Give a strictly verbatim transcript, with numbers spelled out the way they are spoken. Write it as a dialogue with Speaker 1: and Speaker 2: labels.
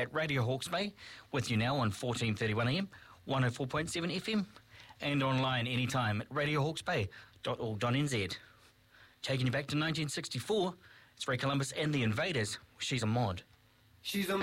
Speaker 1: at Radio Hawke's Bay, with you now on fourteen thirty-one a m, one oh four point seven F M, and online anytime at radio hawkes bay dot org dot n z. Taking you back to nineteen sixty-four, it's Ray Columbus and the Invaders. She's a Mod.
Speaker 2: She's a